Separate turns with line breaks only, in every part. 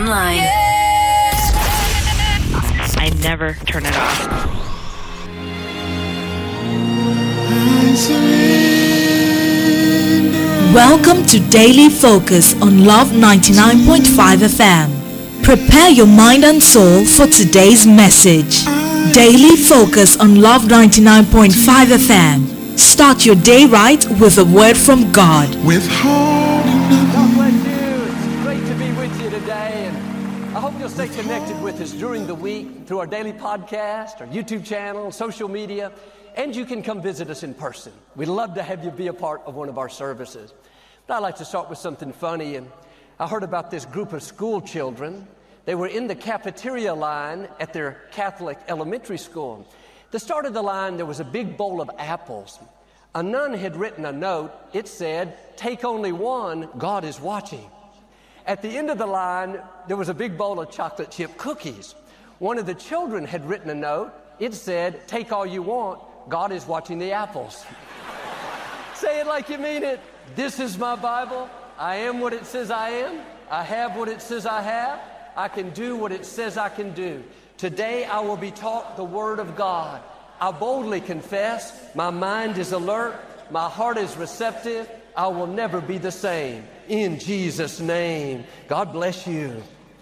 online. I never turn it off.
Welcome to Daily Focus on Love 99.5 FM. Prepare your mind and soul for today's message. Daily Focus on Love 99.5 FM. Start your day right with a word from God.
God bless you. It's great to be with you today, and I hope you'll stay connected with us during the week through our daily podcast, our YouTube channel, social media, and you can come visit us in person. We'd love to have you be a part of one of our services. But I'd like to start with something funny, and I heard about this group of school children. They were in the cafeteria line at their Catholic elementary school. At the start of the line, there was a big bowl of apples. A nun had written a note. It said, "Take only one, God is watching." At the end of the line, there was a big bowl of chocolate chip cookies. One of the children had written a note. It said, "Take all you want, God is watching the apples." Say it like you mean it. This is my Bible. I am what it says I am. I have what it says I have. I can do what it says I can do. Today I will be taught the Word of God. I boldly confess, my mind is alert, my heart is receptive. I will never be the same. In Jesus' name, God bless you.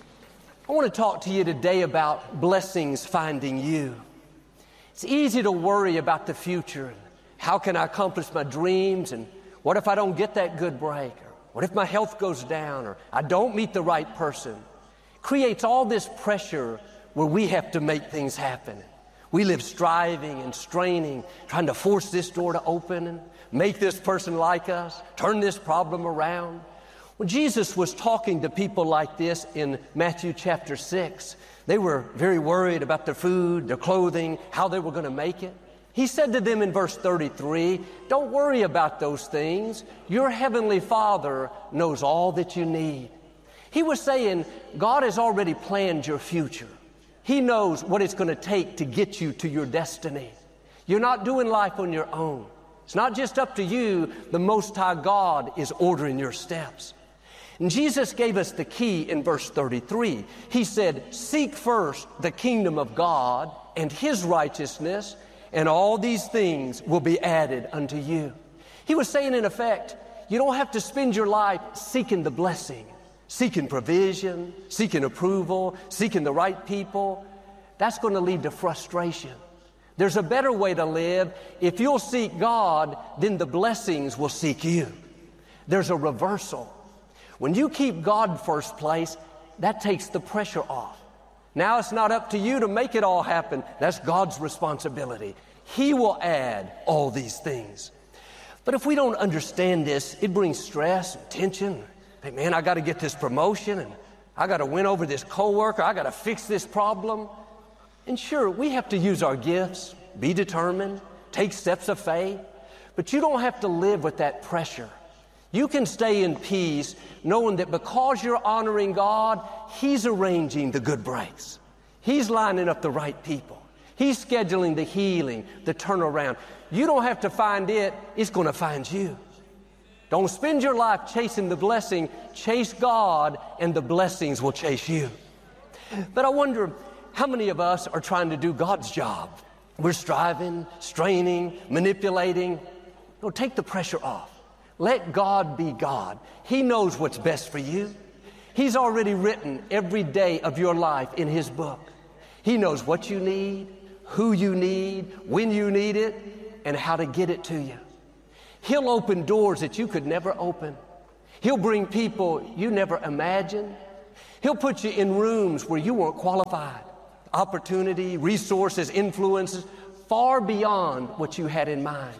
I want to talk to you today about blessings finding you. It's easy to worry about the future. How can I accomplish my dreams? And what if I don't get that good break? Or what if my health goes down? Or I don't meet the right person? It creates all this pressure where we have to make things happen. We live striving and straining, trying to force this door to open and make this person like us, turn this problem around. When Jesus was talking to people like this in Matthew chapter 6, they were very worried about their food, their clothing, how they were going to make it. He said to them in verse 33, "Don't worry about those things. Your heavenly Father knows all that you need." He was saying, God has already planned your future. He knows what it's going to take to get you to your destiny. You're not doing life on your own. It's not just up to you. The Most High God is ordering your steps. And Jesus gave us the key in verse 33. He said, "Seek first the kingdom of God and His righteousness, and all these things will be added unto you." He was saying, in effect, you don't have to spend your life seeking the blessing, seeking provision, seeking approval, seeking the right people. That's going to lead to frustration. There's a better way to live. If you'll seek God, then the blessings will seek you. There's a reversal. When you keep God first place, that takes the pressure off. Now it's not up to you to make it all happen. That's God's responsibility. He will add all these things. But if we don't understand this, it brings stress and tension. Hey, man, I got to get this promotion, and I got to win over this coworker. I got to fix this problem. And sure, we have to use our gifts, be determined, take steps of faith. But you don't have to live with that pressure. You can stay in peace knowing that because you're honoring God, He's arranging the good breaks. He's lining up the right people. He's scheduling the healing, the turnaround. You don't have to find it. It's going to find you. Don't spend your life chasing the blessing. Chase God, and the blessings will chase you. But I wonder, how many of us are trying to do God's job? We're striving, straining, manipulating. No, take the pressure off. Let God be God. He knows what's best for you. He's already written every day of your life in His book. He knows what you need, who you need, when you need it, and how to get it to you. He'll open doors that you could never open. He'll bring people you never imagined. He'll put you in rooms where you weren't qualified. Opportunity, resources, influences, far beyond what you had in mind.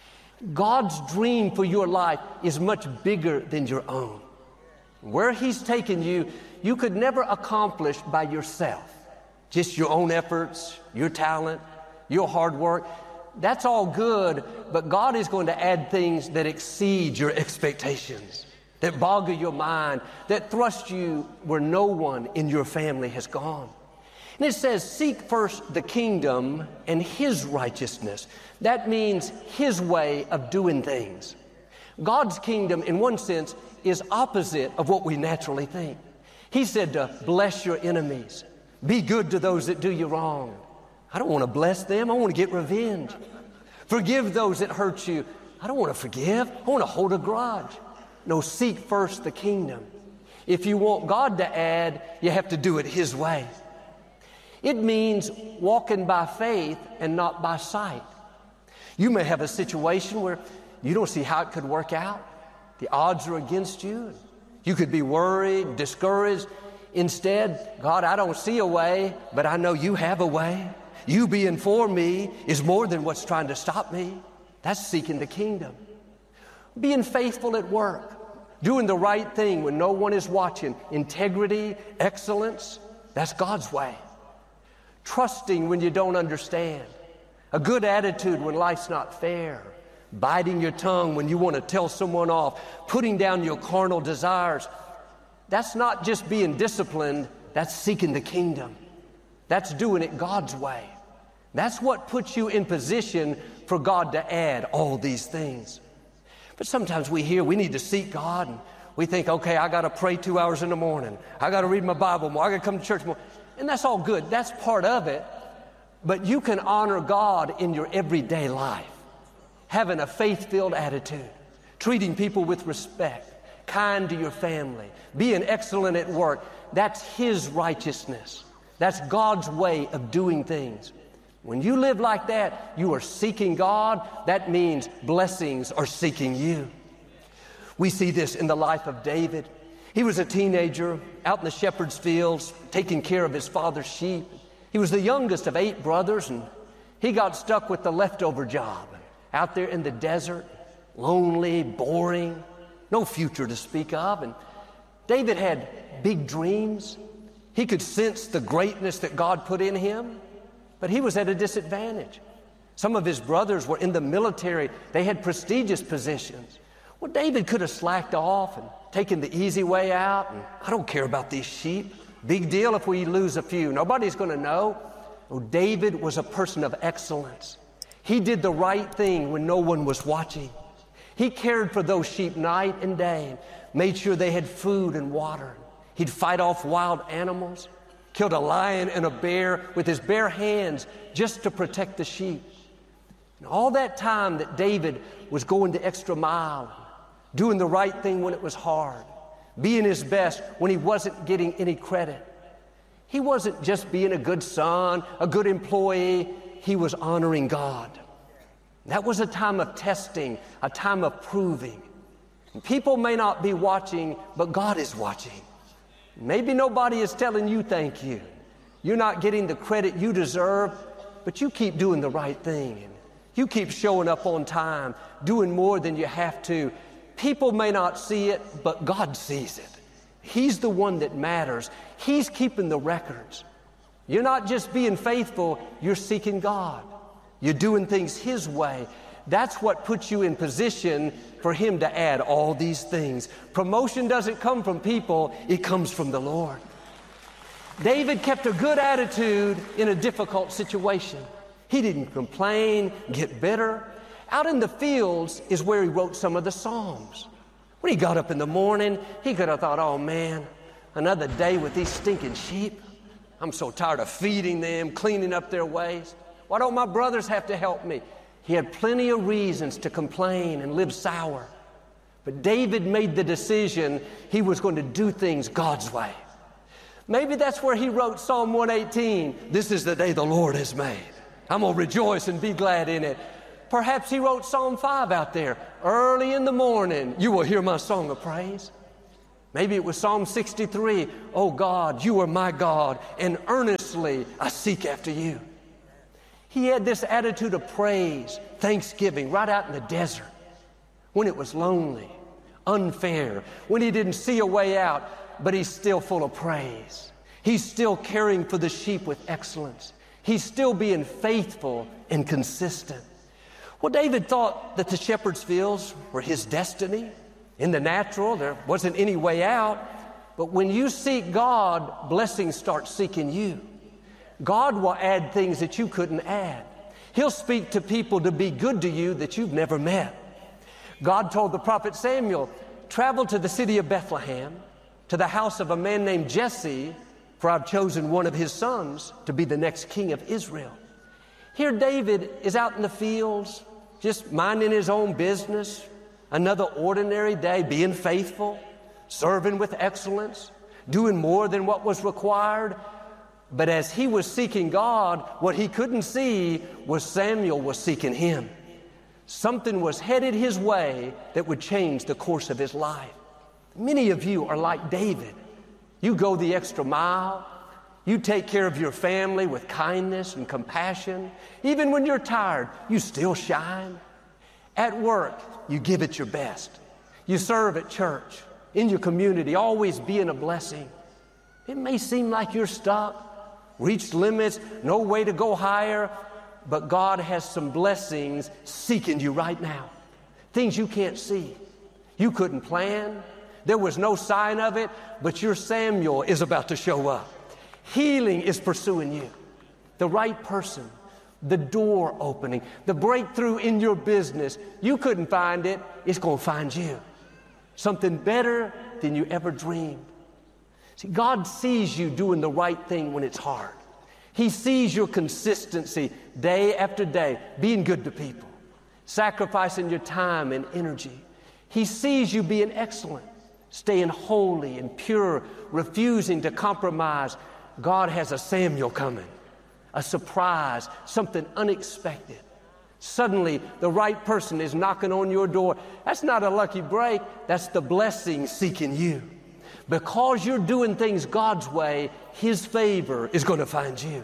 God's dream for your life is much bigger than your own. Where He's taken you, you could never accomplish by yourself. Just your own efforts, your talent, your hard work. That's all good, but God is going to add things that exceed your expectations, that boggle your mind, that thrust you where no one in your family has gone. And it says, seek first the kingdom and His righteousness. That means His way of doing things. God's kingdom, in one sense, is opposite of what we naturally think. He said to bless your enemies. Be good to those that do you wrong. I don't want to bless them. I want to get revenge. Forgive those that hurt you. I don't want to forgive. I want to hold a grudge. No, seek first the kingdom. If you want God to add, you have to do it His way. It means walking by faith and not by sight. You may have a situation where you don't see how it could work out. The odds are against you. You could be worried, discouraged. Instead, God, I don't see a way, but I know you have a way. You being for me is more than what's trying to stop me. That's seeking the kingdom. Being faithful at work, doing the right thing when no one is watching, integrity, excellence, that's God's way. Trusting when you don't understand, a good attitude when life's not fair, biting your tongue when you want to tell someone off, putting down your carnal desires. That's not just being disciplined, that's seeking the kingdom. That's doing it God's way. That's what puts you in position for God to add all these things. But sometimes we hear we need to seek God, and we think, okay, I got to pray 2 hours in the morning. I got to read my Bible more. I got to come to church more. And that's all good. That's part of it. But you can honor God in your everyday life. Having a faith-filled attitude, treating people with respect, kind to your family, being excellent at work. That's His righteousness. That's God's way of doing things. When you live like that, you are seeking God. That means blessings are seeking you. We see this in the life of David. He was a teenager out in the shepherd's fields, taking care of his father's sheep. He was the youngest of 8 brothers, and he got stuck with the leftover job out there in the desert, lonely, boring, no future to speak of. And David had big dreams. He could sense the greatness that God put in him, but he was at a disadvantage. Some of his brothers were in the military. They had prestigious positions. Well, David could have slacked off and taken the easy way out. And I don't care about these sheep. Big deal if we lose a few. Nobody's going to know. Oh, David was a person of excellence. He did the right thing when no one was watching. He cared for those sheep night and day, made sure they had food and water. He'd fight off wild animals, killed a lion and a bear with his bare hands just to protect the sheep. And all that time that David was going the extra mile, doing the right thing when it was hard, being his best when he wasn't getting any credit. He wasn't just being a good son, a good employee. He was honoring God. That was a time of testing, a time of proving. And people may not be watching, but God is watching. Maybe nobody is telling you thank you. You're not getting the credit you deserve, but you keep doing the right thing. And you keep showing up on time, doing more than you have to. People may not see it, but God sees it. He's the one that matters. He's keeping the records. You're not just being faithful, you're seeking God. You're doing things His way. That's what puts you in position for Him to add all these things. Promotion doesn't come from people, it comes from the Lord. David kept a good attitude in a difficult situation. He didn't complain, get bitter. Out in the fields is where he wrote some of the Psalms. When he got up in the morning, he could have thought, oh man, another day with these stinking sheep. I'm so tired of feeding them, cleaning up their waste. Why don't my brothers have to help me? He had plenty of reasons to complain and live sour. But David made the decision he was going to do things God's way. Maybe that's where he wrote Psalm 118, this is the day the Lord has made. I'm going to rejoice and be glad in it. Perhaps he wrote Psalm 5 out there. Early in the morning, you will hear my song of praise. Maybe it was Psalm 63. Oh God, you are my God, and earnestly I seek after you. He had this attitude of praise, thanksgiving, right out in the desert, when it was lonely, unfair, when he didn't see a way out, but he's still full of praise. He's still caring for the sheep with excellence. He's still being faithful and consistent. Well, David thought that the shepherd's fields were his destiny. In the natural, there wasn't any way out. But when you seek God, blessings start seeking you. God will add things that you couldn't add. He'll speak to people to be good to you that you've never met. God told the prophet Samuel, travel to the city of Bethlehem, to the house of a man named Jesse, for I've chosen one of his sons to be the next king of Israel. Here David is out in the fields, just minding his own business, another ordinary day, being faithful, serving with excellence, doing more than what was required. But as he was seeking God, what he couldn't see was Samuel was seeking him. Something was headed his way that would change the course of his life. Many of you are like David. You go the extra mile. You take care of your family with kindness and compassion. Even when you're tired, you still shine. At work, you give it your best. You serve at church, in your community, always being a blessing. It may seem like you're stuck, reached limits, no way to go higher, but God has some blessings seeking you right now. Things you can't see. You couldn't plan. There was no sign of it, but your Samuel is about to show up. Healing is pursuing you. The right person, the door opening, the breakthrough in your business. You couldn't find it. It's going to find you. Something better than you ever dreamed. See, God sees you doing the right thing when it's hard. He sees your consistency day after day, being good to people, sacrificing your time and energy. He sees you being excellent, staying holy and pure, refusing to compromise. God has a Samuel coming, a surprise, something unexpected. Suddenly, the right person is knocking on your door. That's not a lucky break. That's the blessing seeking you. Because you're doing things God's way, His favor is going to find you.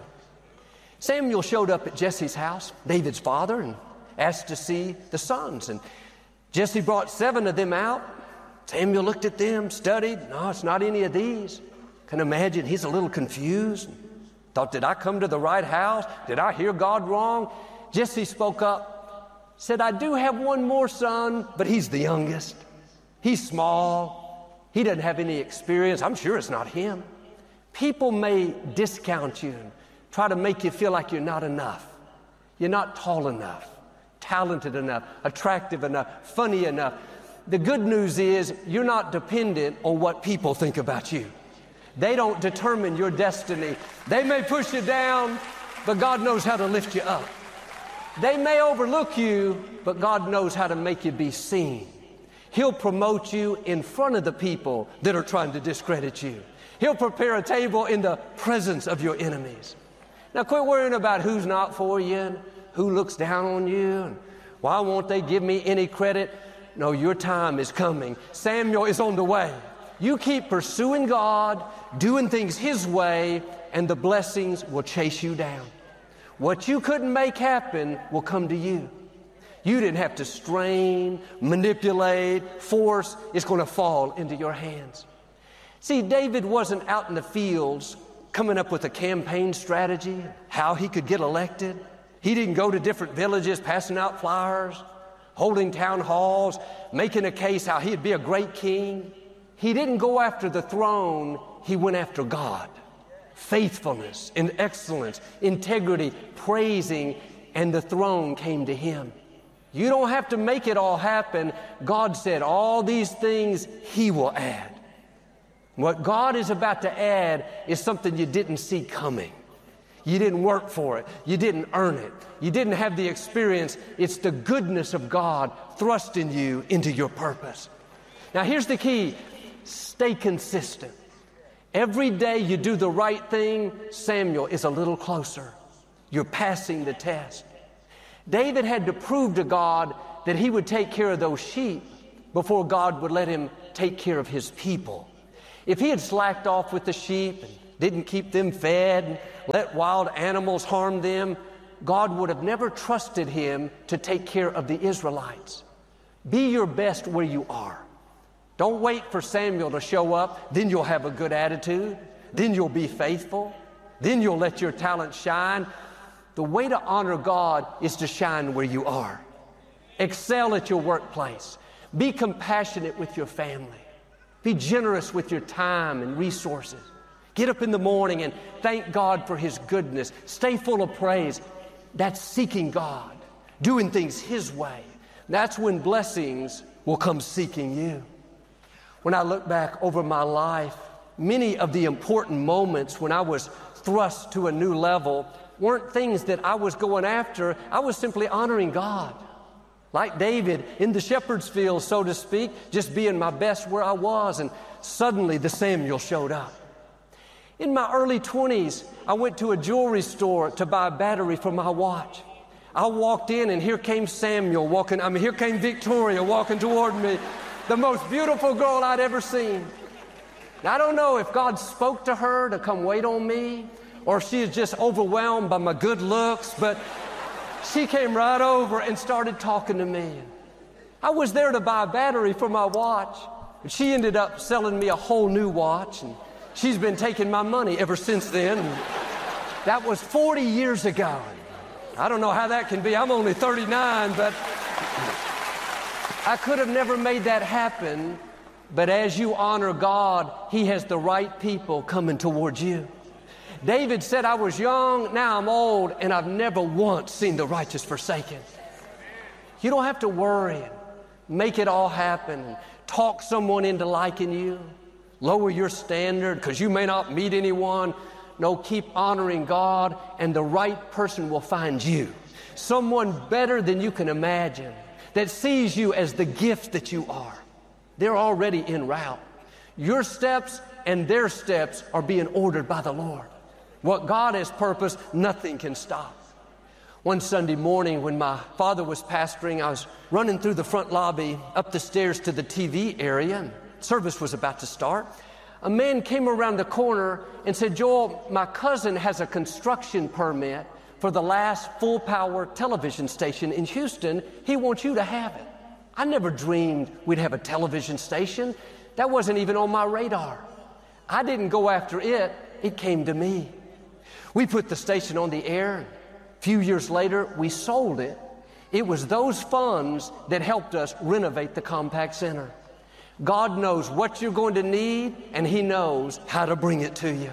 Samuel showed up at Jesse's house, David's father, and asked to see the sons. And Jesse brought 7 of them out. Samuel looked at them, studied. No, it's not any of these. Can imagine he's a little confused. Thought, did I come to the right house? Did I hear God wrong? Jesse spoke up, said, I do have one more son, but he's the youngest. He's small. He doesn't have any experience. I'm sure it's not him. People may discount you and try to make you feel like you're not enough. You're not tall enough, talented enough, attractive enough, funny enough. The good news is you're not dependent on what people think about you. They don't determine your destiny. They may push you down, but God knows how to lift you up. They may overlook you, but God knows how to make you be seen. He'll promote you in front of the people that are trying to discredit you. He'll prepare a table in the presence of your enemies. Now quit worrying about who's not for you and who looks down on you and why won't they give me any credit. No, your time is coming. Samuel is on the way. You keep pursuing God, doing things His way, and the blessings will chase you down. What you couldn't make happen will come to you. You didn't have to strain, manipulate, force. It's going to fall into your hands. See, David wasn't out in the fields coming up with a campaign strategy, how he could get elected. He didn't go to different villages passing out flyers, holding town halls, making a case how he'd be a great king. He didn't go after the throne. He went after God. Faithfulness and excellence, integrity, praising, and the throne came to him. You don't have to make it all happen. God said all these things He will add. What God is about to add is something you didn't see coming. You didn't work for it. You didn't earn it. You didn't have the experience. It's the goodness of God thrusting you into your purpose. Now here's the key. Stay consistent. Every day you do the right thing, Samuel is a little closer. You're passing the test. David had to prove to God that he would take care of those sheep before God would let him take care of His people. If he had slacked off with the sheep and didn't keep them fed and let wild animals harm them, God would have never trusted him to take care of the Israelites. Be your best where you are. Don't wait for Samuel to show up, then you'll have a good attitude, then you'll be faithful, then you'll let your talent shine. The way to honor God is to shine where you are. Excel at your workplace. Be compassionate with your family. Be generous with your time and resources. Get up in the morning and thank God for His goodness. Stay full of praise. That's seeking God, doing things His way. That's when blessings will come seeking you. When I look back over my life, many of the important moments when I was thrust to a new level weren't things that I was going after. I was simply honoring God. Like David in the shepherd's field, so to speak, just being my best where I was, and suddenly the Samuel showed up. In my early 20s, I went to a jewelry store to buy a battery for my watch. I walked in and here came Samuel here came Victoria walking toward me, the most beautiful girl I'd ever seen. Now, I don't know if God spoke to her to come wait on me, or if she is just overwhelmed by my good looks, but she came right over and started talking to me. I was there to buy a battery for my watch, and she ended up selling me a whole new watch, and she's been taking my money ever since then. That was 40 years ago. I don't know how that can be. I'm only 39, but I could have never made that happen. But as you honor God, He has the right people coming towards you. David said, I was young, now I'm old, and I've never once seen the righteous forsaken. You don't have to worry and make it all happen and talk someone into liking you, lower your standard because you may not meet anyone. No, keep honoring God, and the right person will find you. Someone better than you can imagine that sees you as the gift that you are. They're already en route. Your steps and their steps are being ordered by the Lord. What God has purposed, nothing can stop. One Sunday morning when my father was pastoring, I was running through the front lobby, up the stairs to the TV area, and service was about to start. A man came around the corner and said, Joel, my cousin has a construction permit for the last full-power television station in Houston. He wants you to have it. I never dreamed we'd have a television station. That wasn't even on my radar. I didn't go after it. It came to me. We put the station on the air. A few years later, we sold it. It was those funds that helped us renovate the Compaq Center. God knows what you're going to need, and He knows how to bring it to you.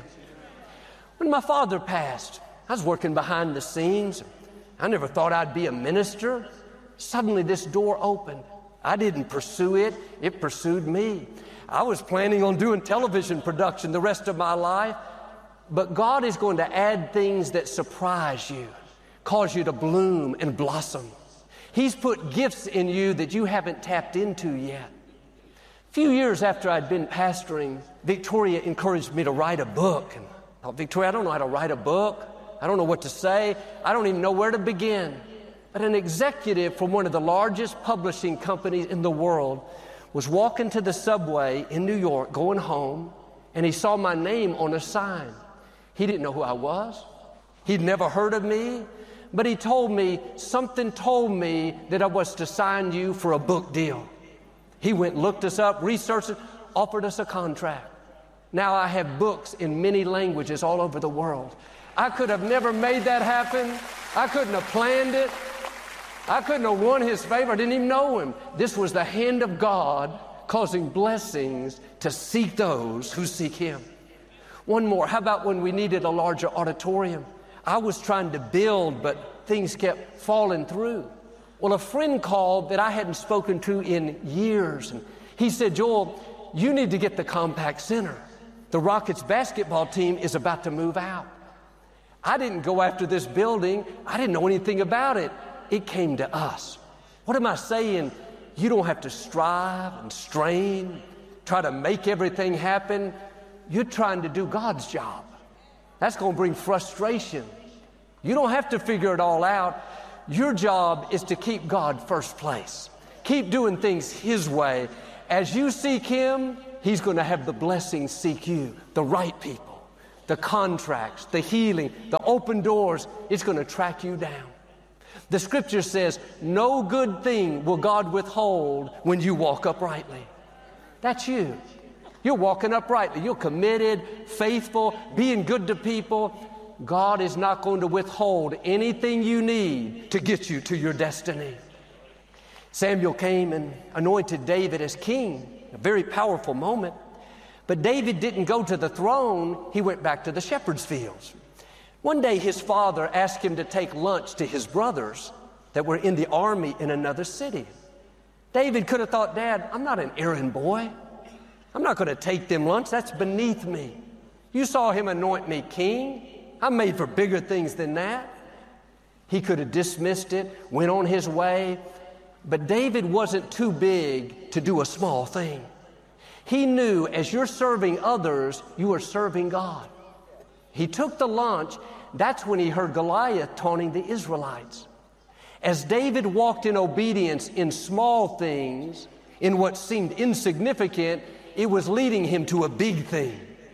When my father passed, I was working behind the scenes. I never thought I'd be a minister. Suddenly this door opened. I didn't pursue it. It pursued me. I was planning on doing television production the rest of my life. But God is going to add things that surprise you, cause you to bloom and blossom. He's put gifts in you that you haven't tapped into yet. A few years after I'd been pastoring, Victoria encouraged me to write a book. And I thought, Victoria, I don't know how to write a book. I don't know what to say. I don't even know where to begin. But an executive from one of the largest publishing companies in the world was walking to the subway in New York, going home, and he saw my name on a sign. He didn't know who I was. He'd never heard of me, but he told me, something told me that I was to sign you for a book deal. He went, looked us up, researched it, offered us a contract. Now I have books in many languages all over the world. I could have never made that happen. I couldn't have planned it. I couldn't have won His favor. I didn't even know Him. This was the hand of God causing blessings to seek those who seek Him. One more. How about when we needed a larger auditorium? I was trying to build, but things kept falling through. Well, a friend called that I hadn't spoken to in years, and he said, Joel, you need to get the Compaq Center. The Rockets basketball team is about to move out. I didn't go after this building. I didn't know anything about it. It came to us. What am I saying? You don't have to strive and strain, try to make everything happen. You're trying to do God's job. That's going to bring frustration. You don't have to figure it all out. Your job is to keep God first place. Keep doing things His way. As you seek Him, He's going to have the blessings seek you, the right people, the contracts, the healing, the open doors. It's going to track you down. The scripture says, no good thing will God withhold when you walk uprightly. That's you. You're walking uprightly. You're committed, faithful, being good to people. God is not going to withhold anything you need to get you to your destiny. Samuel came and anointed David as king, a very powerful moment. But David didn't go to the throne. He went back to the shepherd's fields. One day his father asked him to take lunch to his brothers that were in the army in another city. David could have thought, Dad, I'm not an errand boy. I'm not going to take them lunch. That's beneath me. You saw him anoint me king. I'm made for bigger things than that. He could have dismissed it, went on his way. But David wasn't too big to do a small thing. He knew as you're serving others, you are serving God. He took the lunch. That's when he heard Goliath taunting the Israelites. As David walked in obedience in small things, in what seemed insignificant, it was leading him to a big thing.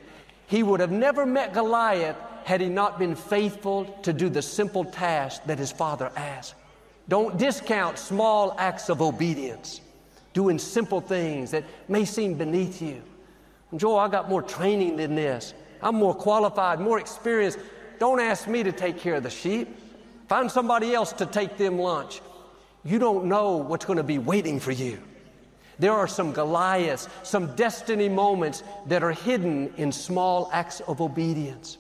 He would have never met Goliath had he not been faithful to do the simple task that his father asked. Don't discount small acts of obedience, doing simple things that may seem beneath you. Joel, I got more training than this. I'm more qualified, more experienced. Don't ask me to take care of the sheep. Find somebody else to take them lunch. You don't know what's going to be waiting for you. There are some Goliaths, some destiny moments that are hidden in small acts of obedience.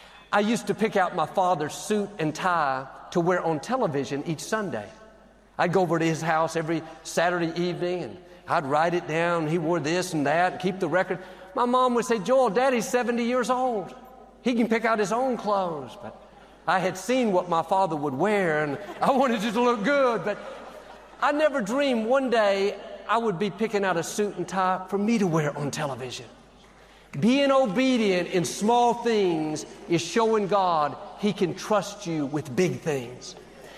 I used to pick out my father's suit and tie to wear on television each Sunday. I'd go over to his house every Saturday evening and I'd write it down. He wore this and that, and keep the record. My mom would say, Joel, Daddy's 70 years old. He can pick out his own clothes. But I had seen what my father would wear and I wanted it to look good. But I never dreamed one day I would be picking out a suit and tie for me to wear on television. Being obedient in small things is showing God He can trust you with big things.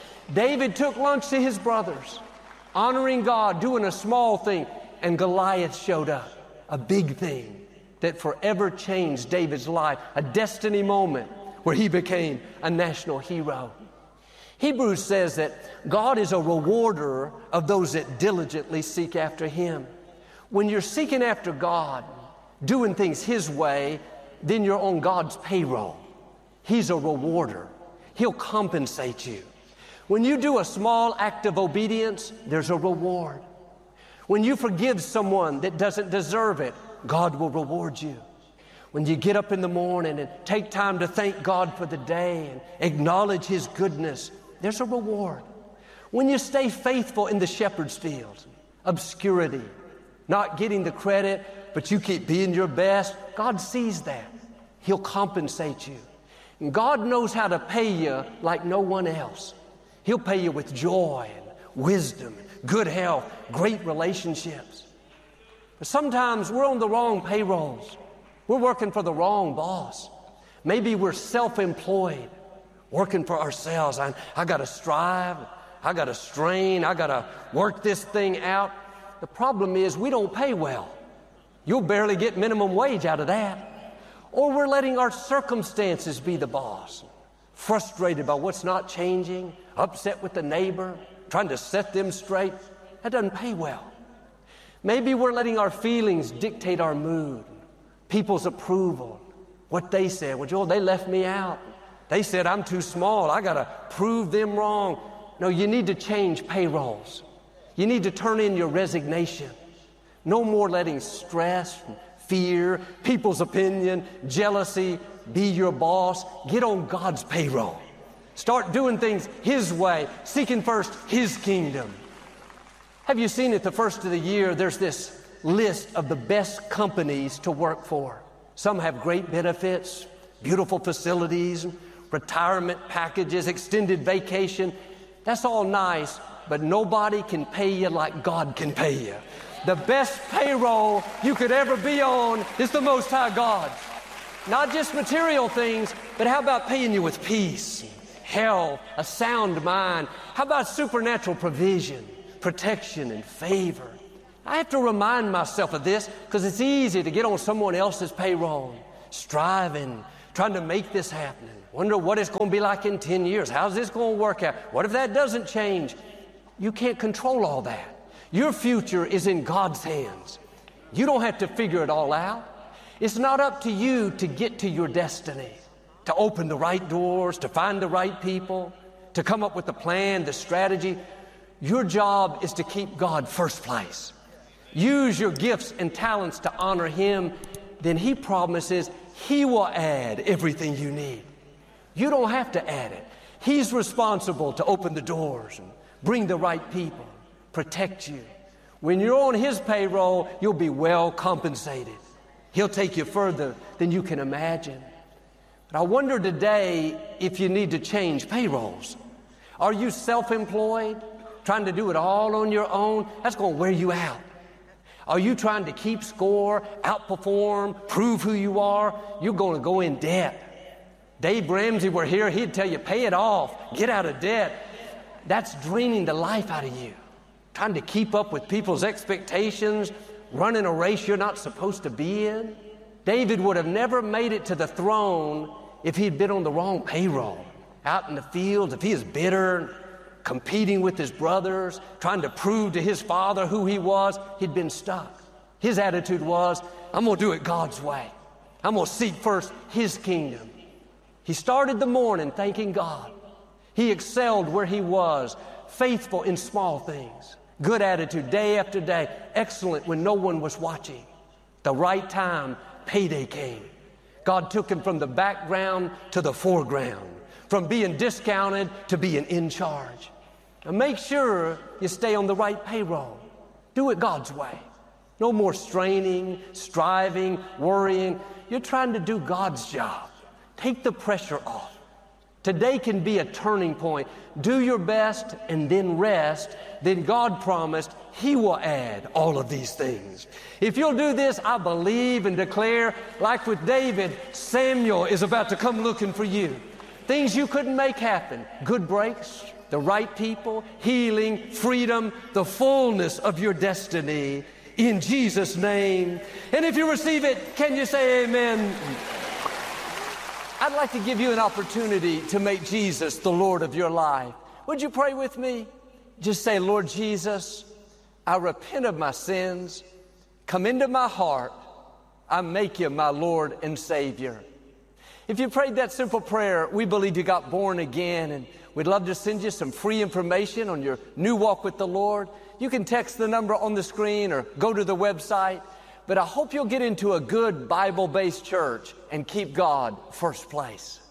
David took lunch to his brothers, honoring God, doing a small thing, and Goliath showed up, a big thing that forever changed David's life, a destiny moment where he became a national hero. Hebrews says that God is a rewarder of those that diligently seek after Him. When you're seeking after God, doing things His way, then you're on God's payroll. He's a rewarder. He'll compensate you. When you do a small act of obedience, there's a reward. When you forgive someone that doesn't deserve it, God will reward you. When you get up in the morning and take time to thank God for the day and acknowledge His goodness, there's a reward. When you stay faithful in the shepherd's field, obscurity, not getting the credit, but you keep being your best, God sees that. He'll compensate you. And God knows how to pay you like no one else. He'll pay you with joy and wisdom, good health, great relationships. But sometimes we're on the wrong payrolls. We're working for the wrong boss. Maybe we're self-employed, working for ourselves. I got to strive. I got to strain. I got to work this thing out. The problem is we don't pay well. You'll barely get minimum wage out of that. Or we're letting our circumstances be the boss. Frustrated by what's not changing, upset with the neighbor, trying to set them straight. That doesn't pay well. Maybe we're letting our feelings dictate our mood, people's approval, what they said. Well, Joel, they left me out. They said I'm too small. I got to prove them wrong. No, you need to change payrolls. You need to turn in your resignation. No more letting stress, fear, people's opinion, jealousy be your boss. Get on God's payroll. Start doing things His way, seeking first His kingdom. Have you seen at the first of the year, there's this list of the best companies to work for. Some have great benefits, beautiful facilities, retirement packages, extended vacation. That's all nice, but nobody can pay you like God can pay you. The best payroll you could ever be on is the Most High God. Not just material things, but how about paying you with peace, health, a sound mind? How about supernatural provision, protection, and favor? I have to remind myself of this because it's easy to get on someone else's payroll, striving, trying to make this happen. Wonder what it's going to be like in 10 years. How's this going to work out? What if that doesn't change? You can't control all that. Your future is in God's hands. You don't have to figure it all out. It's not up to you to get to your destiny, to open the right doors, to find the right people, to come up with the plan, the strategy. Your job is to keep God first place. Use your gifts and talents to honor Him. Then He promises He will add everything you need. You don't have to add it. He's responsible to open the doors and bring the right people, protect you. When you're on His payroll, you'll be well compensated. He'll take you further than you can imagine. But I wonder today if you need to change payrolls. Are you self-employed, trying to do it all on your own? That's going to wear you out. Are you trying to keep score, outperform, prove who you are? You're going to go in debt. Dave Ramsey were here, he'd tell you, pay it off, get out of debt. That's draining the life out of you. Trying to keep up with people's expectations, running a race you're not supposed to be in. David would have never made it to the throne if he'd been on the wrong payroll. Out in the fields, if he is bitter, competing with his brothers, trying to prove to his father who he was, he'd been stuck. His attitude was, I'm going to do it God's way. I'm going to seek first His kingdom. He started the morning thanking God. He excelled where he was, faithful in small things. Good attitude day after day, excellent when no one was watching. The right time, payday came. God took him from the background to the foreground, from being discounted to being in charge. Now make sure you stay on the right payroll. Do it God's way. No more straining, striving, worrying. You're trying to do God's job. Take the pressure off. Today can be a turning point. Do your best and then rest. Then God promised He will add all of these things. If you'll do this, I believe and declare, like with David, Samuel is about to come looking for you. Things you couldn't make happen. Good breaks, the right people, healing, freedom, the fullness of your destiny in Jesus' name. And if you receive it, can you say amen? I'd like to give you an opportunity to make Jesus the Lord of your life. Would you pray with me? Just say, Lord Jesus, I repent of my sins. Come into my heart. I make you my Lord and Savior. If you prayed that simple prayer, we believe you got born again, and we'd love to send you some free information on your new walk with the Lord. You can text the number on the screen or go to the website. But I hope you'll get into a good Bible-based church and keep God first place.